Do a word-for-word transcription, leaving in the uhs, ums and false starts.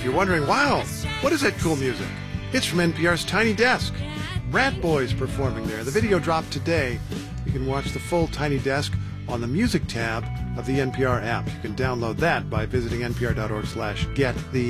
if you're wondering, wow, what is that cool music? It's from N P R's Tiny Desk. Rat Boys performing there. The video dropped today. You can watch the full Tiny Desk on the Music tab of the N P R app. You can download that by visiting npr dot org slash get the